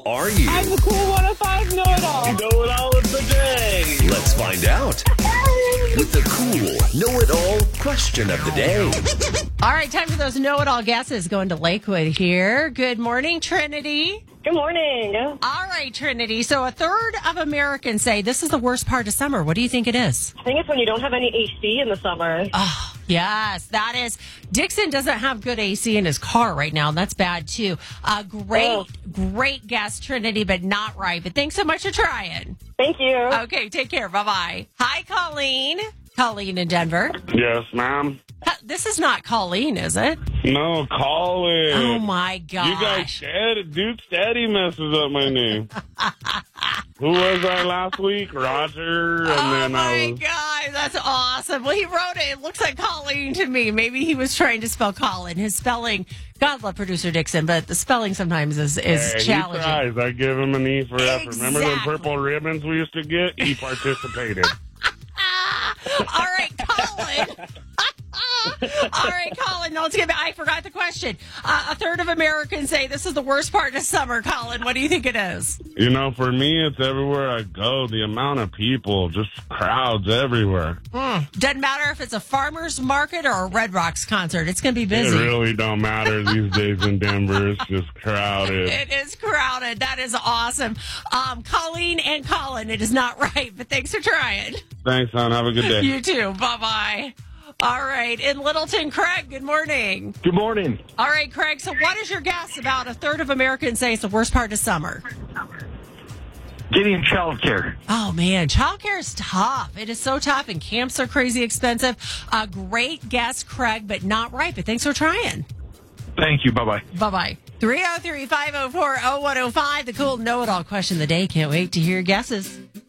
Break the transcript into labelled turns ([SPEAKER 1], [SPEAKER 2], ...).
[SPEAKER 1] are you?
[SPEAKER 2] I'm the cool 105 know-it-all.
[SPEAKER 1] Know-it-all of the day. Let's find out with the cool know-it-all question of the day.
[SPEAKER 3] All right, time for those know-it-all guesses. Going to Lakewood here. Good morning, Trinity.
[SPEAKER 2] Good morning.
[SPEAKER 3] All right, Trinity. So a third of Americans say this is the worst part of summer. What do you think it is?
[SPEAKER 2] I think it's when you don't have any AC in the summer.
[SPEAKER 3] Oh, yes, that is. Dixon doesn't have good AC in his car right now, and that's bad, too. Great guess, Trinity, but not right. But thanks so much for trying.
[SPEAKER 2] Thank you.
[SPEAKER 3] Okay, take care. Bye-bye. Hi, Colleen. Colleen in Denver.
[SPEAKER 4] Yes, ma'am.
[SPEAKER 3] This is not Colleen, is it?
[SPEAKER 4] No, Colin.
[SPEAKER 3] Oh, my gosh.
[SPEAKER 4] You guys, Duke Steady messes up my name. Who was I last week? Roger. And
[SPEAKER 3] Oh, my God. That's awesome. Well, he wrote it. It looks like Colleen to me. Maybe he was trying to spell Colin. His spelling, God love producer Dixon, but the spelling sometimes is challenging.
[SPEAKER 4] He tries. I give him an E for effort.
[SPEAKER 3] Exactly.
[SPEAKER 4] Remember them purple ribbons we used to get? He participated.
[SPEAKER 3] All right, Colin. All right, Colin. No, let's get back. I forgot the question. A third of Americans say this is the worst part of summer. Colin, what do you think it is?
[SPEAKER 4] You know, for me, it's everywhere I go. The amount of people, just crowds everywhere.
[SPEAKER 3] Doesn't matter if it's a farmer's market or a Red Rocks concert. It's going to be busy.
[SPEAKER 4] It really don't matter these days in Denver. It's just crowded.
[SPEAKER 3] It is crowded. That is awesome. Colleen and Colin, it is not right, but thanks for trying.
[SPEAKER 4] Thanks, hon. Have a good day.
[SPEAKER 3] You too. Bye-bye. All right. In Littleton, Craig, good morning.
[SPEAKER 5] Good morning.
[SPEAKER 3] All right, Craig. So what is your guess about a third of Americans say it's the worst part of summer?
[SPEAKER 5] Getting childcare.
[SPEAKER 3] Oh, man. Childcare is tough. It is so tough, and camps are crazy expensive. A great guess, Craig, but not right. But thanks for trying.
[SPEAKER 5] Thank you. Bye-bye.
[SPEAKER 3] Bye-bye. 303-504-0105, the cool know-it-all question of the day. Can't wait to hear your guesses.